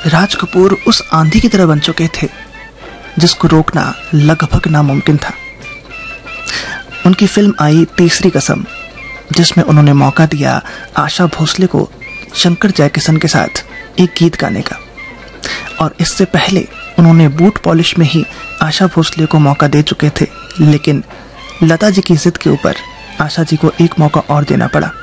राज कपूर उस आंधी की तरह बन चुके थे जिसको रोकना लगभग नामुमकिन था। उनकी फिल्म आई तीसरी कसम, जिसमें उन्होंने मौका दिया आशा भोसले को शंकर जयकिशन के साथ एक गीत गाने का, और इससे पहले उन्होंने बूट पॉलिश में ही आशा भोसले को मौका दे चुके थे, लेकिन लता जी की जिद के ऊपर आशा जी को एक मौका और देना पड़ा।